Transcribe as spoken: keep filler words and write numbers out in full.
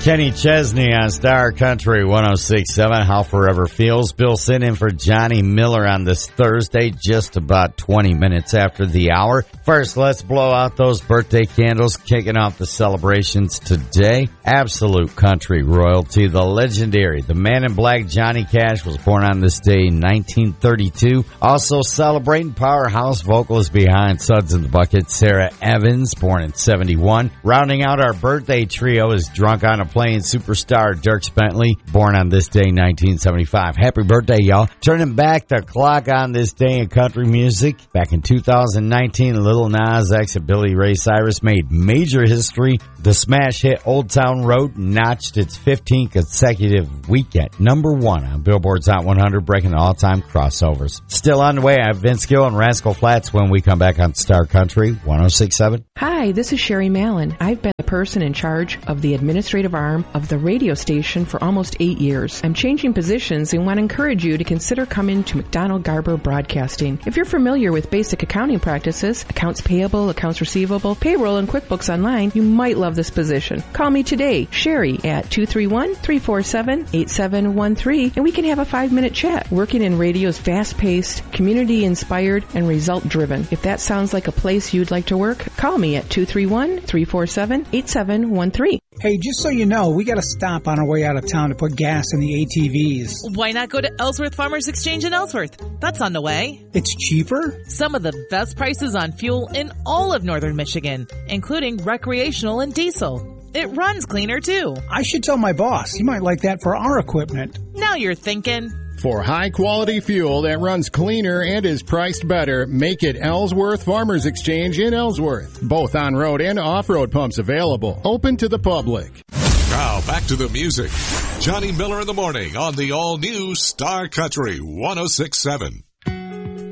Kenny Chesney on Star Country one oh six point seven, How Forever Feels. Bill sitting in for Johnny Miller on this Thursday, just about twenty minutes after the hour. First, let's blow out those birthday candles, kicking off the celebrations today. Absolute country royalty, the legendary, the man in black Johnny Cash was born on this day in nineteen thirty-two. Also celebrating powerhouse vocalist behind Suds in the Bucket, Sarah Evans, born in seventy-one. Rounding out our birthday trio is Drunk on a Plane superstar Dierks Bentley, born on this day, nineteen seventy-five. Happy birthday, y'all. Turning back the clock on this day in country music. Back in two thousand nineteen, Lil Nas X and Billy Ray Cyrus made major history. The smash hit Old Town Road notched its fifteenth consecutive week at number one on Billboard's Hot one hundred, breaking the all-time crossovers. Still on the way, I have Vince Gill and Rascal Flatts when we come back on Star Country one oh six point seven. Hi, this is Sherry Mallon. I've been the person in charge of the administrative arm of the radio station for almost eight years. I'm changing positions and want to encourage you to consider coming to McDonald Garber Broadcasting. If you're familiar with basic accounting practices, accounts payable, accounts receivable, payroll, and QuickBooks Online, you might love this position. Call me today, Sherry, at two three one, three four seven, eight seven one three, and we can have a five-minute chat. Working in radio's fast-paced, community-inspired, and result-driven. If that sounds like a place you'd like to work, call me at two three one, three four seven, eight seven one three. Hey, just so you know, we got to stop on our way out of town to put gas in the A T Vs. Why not go to Ellsworth Farmers Exchange in Ellsworth? That's on the way. It's cheaper? Some of the best prices on fuel in all of northern Michigan, including recreational and diesel. It runs cleaner, too. I should tell my boss. He might like that for our equipment. Now you're thinking. For high-quality fuel that runs cleaner and is priced better, make it Ellsworth Farmers Exchange in Ellsworth. Both on-road and off-road pumps available. Open to the public. Now back to the music. Johnny Miller in the morning on the all-new Star Country one oh six point seven.